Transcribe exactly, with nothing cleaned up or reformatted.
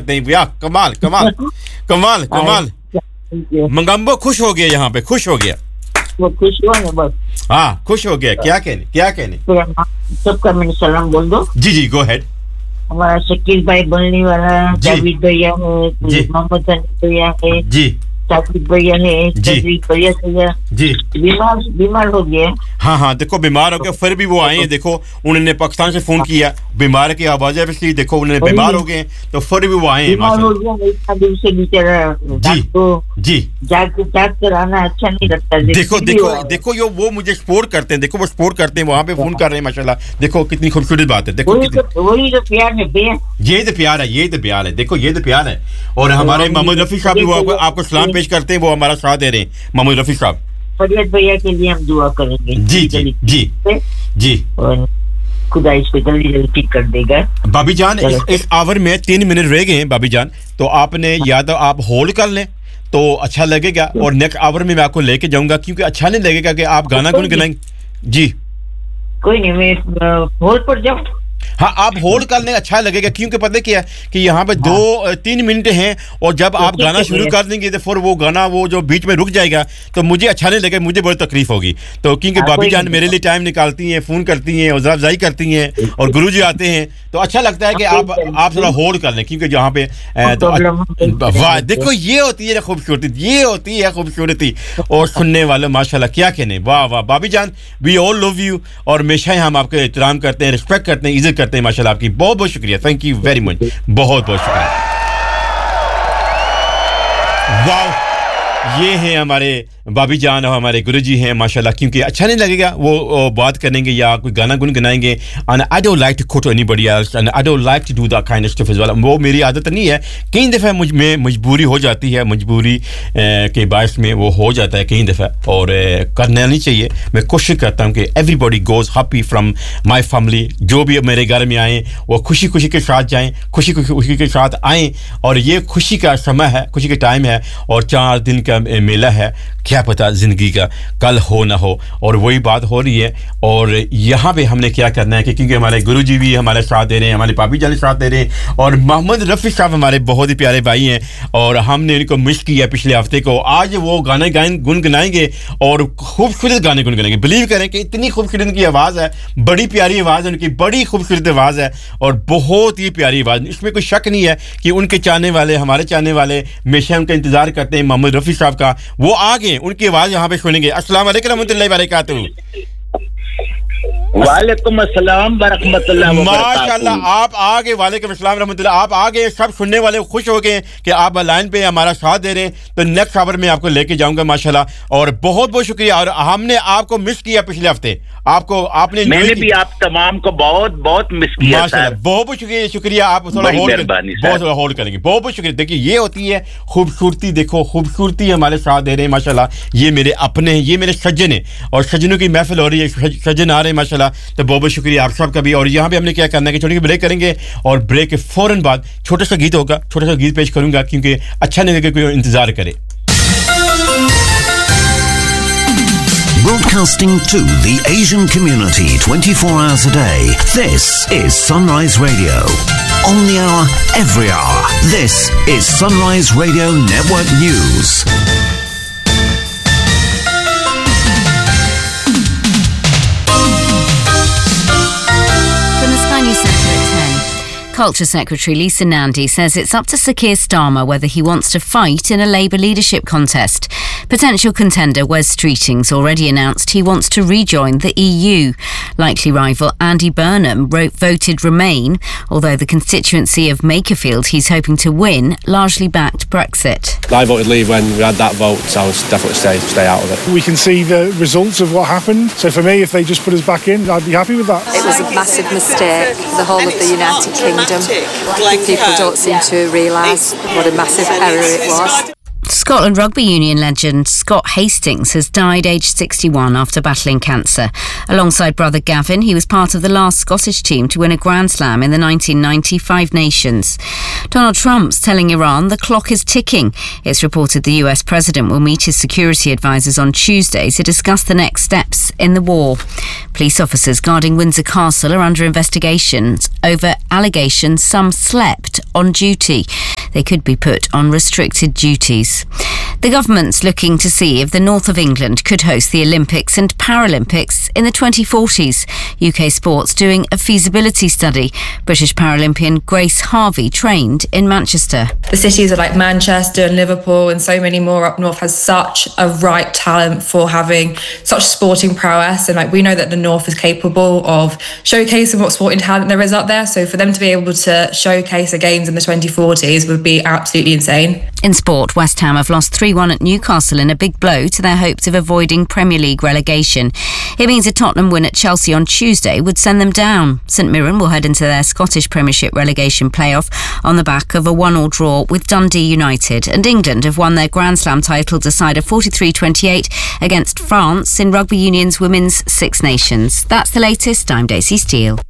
करते हैं भैया कमाल कमाल कमाल कमाल मंगम्बो खुश हो गया यहाँ पे खुश हो गया वो खुश हुआ ना बस हाँ खुश हो गया क्या कहने क्या कहने सबका मैंने सलाम बोल दो जी जी गो हेड हमारा शकील भाई बनने वाला जावेद भैया है मोहम्मद भैया है जी साकिब भैया है जी भैया भैया जी बीमार बीमार हो गए हाँ हाँ देखो बीमार हो गए फिर भी वो आए हैं देखो उन्होंने पाकिस्तान से फोन किया बीमार की आवाज़ है देखो उन्होंने बीमार हो गए तो फिर भी वो आए हैं बीमार हो गया इतना दिन से बेचारा जी जी जाग जाग कर आना अच्छा नहीं लगता देखो देखो देखो यो वो मुझे सपोर्ट करते हैं देखो वो सपोर्ट करते हैं वहाँ पे फोन कर रहे हैं माशाल्लाह देखो कितनी खूबसूरत बात है देखो वही तो प्यार है ये तो प्यार है ये तो प्यार है देखो ये तो प्यार है और हमारे मोहम्मद रफी साहब भी वो आपको सलाम पेश करते हैं वो हमारा साथ दे रहे हैं मोहम्मद रफी साहब फरियाद भैया के लिए हम दुआ करेंगे जी जी जी जी और खुदा इसको जल्दी जल्दी ठीक कर देगा भाभी जान इस, इस आवर में तीन मिनट रह गए हैं भाभी जान तो आपने या तो आप होल्ड कर लें तो अच्छा लगेगा और नेक्स्ट आवर में मैं आपको लेके जाऊंगा क्योंकि अच्छा नहीं लगेगा कि आप गाना गुनगुनाएंगे जी कोई नहीं मैं होल्ड पर जाऊं हाँ आप होल्ड कर लें अच्छा लगेगा क्योंकि पता क्या है कि यहाँ पे हाँ। दो तीन मिनट हैं और जब आप गाना शुरू कर देंगे तो फिर वो गाना वो जो बीच में रुक जाएगा तो मुझे अच्छा नहीं लगेगा मुझे बड़ी तकलीफ होगी तो क्योंकि भाभी जान मेरे लिए टाइम निकालती हैं फ़ोन करती हैं हौसला अफजाई करती हैं और गुरुजी आते हैं तो अच्छा लगता है कि आप आप थोड़ा होल्ड कर लें क्योंकि जहाँ पे वाह देखो ये होती है खूबसूरती ये होती है खूबसूरती और सुनने वाले माशाल्लाह क्या कहने वाह वाह भाभी जान वी ऑल लव यू और हमेशा ही हम आपका एहतराम करते हैं रिस्पेक्ट करते हैं इज्जत करते हैं माशाल्लाह आपकी बहुत बहुत शुक्रिया थैंक यू वेरी मच बहुत बहुत शुक्रिया वाह ये हैं हमारे भाभी जान और हमारे गुरुजी हैं माशाल्लाह क्योंकि अच्छा नहीं लगेगा वो, वो बात करेंगे या कोई गाना गुनगुनाएंगे and I don't like to quote anybody else and I don't like to do that kind of stuff as well वो मेरी आदत नहीं है कई दफ़ा मुझ में मजबूरी हो जाती है मजबूरी के बायस में वो हो जाता है कई दफ़ा और करना नहीं चाहिए मैं कोशिश करता हूँ कि everybody goes happy from my family जो भी मेरे घर में आएँ वो खुशी खुशी के साथ जाएँ खुशी खुशी के साथ आएँ और ये खुशी का समय है खुशी का टाइम है और चार दिन का मेला है क्या पता ज़िंदगी का कल हो ना हो और वही बात हो रही है और यहाँ पे हमने क्या करना है कि क्योंकि हमारे गुरुजी भी हमारे साथ दे रहे हैं हमारे पापी जान साथ दे रहे हैं और मोहम्मद रफ़ी साहब हमारे बहुत ही प्यारे भाई हैं और हमने इनको मिस किया पिछले हफ्ते को आज वो गाने गाएं गुनगुनाएंगे और खूबसूरत गाने गुनगुनाएंगे बिलीव करें कि इतनी खूबसूरत की आवाज़ है बड़ी प्यारी आवाज़ है उनकी बड़ी खूबसूरत आवाज़ है और बहुत ही प्यारी आवाज़ इसमें कोई शक नहीं है कि उनके चाहने वाले हमारे चाहने वाले हमेशा उनका इंतज़ार करते हैं मोहम्मद रफ़ी साहब का वो आ गए उनकी आवाज़ यहाँ पे सुनेंगे अस्सलाम वालेकुम रहमतुल्लाहि व बरकातहू वालेकुम अस्सलाम व रहमतुल्लाहि व बरकातहू माशाल्लाह आप आ गए वालेकुम अस्सलाम रहमतुल्लाह आप आ गए सब सुनने वाले खुश हो गए कि आप लाइन पे हमारा साथ दे रहे हैं तो नेक्स्ट आवर में आपको लेके जाऊंगा माशाल्लाह और बहुत बहुत शुक्रिया और हमने आपको मिस किया पिछले हफ्ते आपको आपने मैंने भी आप तमाम को बहुत बहुत मिस किया माशाल्लाह बहुत बहुत शुक्रिया शुक्रिया आप थोड़ा होल्ड बहुत थोड़ा होल्ड करेंगे बहुत बहुत शुक्रिया देखिए ये होती है खूबसूरती देखो खूबसूरती हमारे साथ दे रहे हैं माशाल्लाह ये मेरे अपने हैं ये मेरे सज्जन हैं और सज्जनों की महफिल हो रही है सज्जन आ रहे हैं माशाल्लाह तो बहुत बहुत शुक्रिया आप सबका भी और यहाँ पे हमने क्या करना है कि छोटी सी ब्रेक करेंगे और ब्रेक के फौरन बाद छोटा सा गीत होगा छोटा सा गीत पेश करूंगा क्योंकि अच्छा नहीं लगेगा कोई इंतजार करे Broadcasting to the Asian community twenty-four hours a day. This is Sunrise Radio. On the hour, every hour. This is Sunrise Radio Network News. From the Sky News Centre at ten. Culture Secretary Lisa Nandy says it's up to Sir Keir Starmer whether he wants to fight in a Labour leadership contest. Potential contender Wes Streeting's already announced he wants to rejoin the E U. Likely rival Andy Burnham wrote, voted Remain, although the constituency of Makerfield he's hoping to win largely backed Brexit. I voted Leave when we had that vote, so I was definitely stay stay out of it. We can see the results of what happened, so for me, if they just put us back in, I'd be happy with that. It was a massive mistake for the whole of the United Kingdom. People don't seem to realise what a massive error it was. Scotland Rugby Union legend Scott Hastings has died aged sixty-one after battling cancer. Alongside brother Gavin, he was part of the last Scottish team to win a Grand Slam in the nineteen ninety Five Nations. Donald Trump's telling Iran the clock is ticking. It's reported the U S president will meet his security advisors on Tuesday to discuss the next steps in the war. Police officers guarding Windsor Castle are under investigations over allegations some slept on duty. They could be put on restricted duties. The government's looking to see if the north of England could host the Olympics and Paralympics in the twenty forties. U K Sports doing a feasibility study. British Paralympian Grace Harvey trained in Manchester. The cities like Manchester and Liverpool and so many more up north has such a right talent for having such sporting prowess, and like we know that the north is capable of showcasing what sporting talent there is up there, so for them to be able to showcase the games in the twenty forties would be absolutely insane. In sport, West Ham have lost three one at Newcastle in a big blow to their hopes of avoiding Premier League relegation. It means a Tottenham win at Chelsea on Tuesday would send them down. St Mirren will head into their Scottish Premiership relegation playoff on the back of a one-all draw with Dundee United, and England have won their Grand Slam title decider forty-three twenty-eight against France in Rugby Union's Women's Six Nations. That's the latest. I'm Daisy Steele.